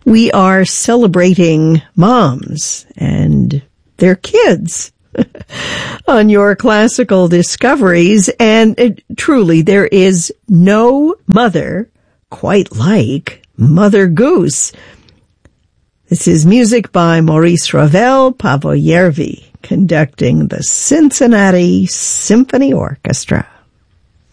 We are celebrating moms and their kids on your classical discoveries. And truly, there is no mother quite like Mother Goose. This is music by Maurice Ravel, Paavo Järvi, conducting the Cincinnati Symphony Orchestra.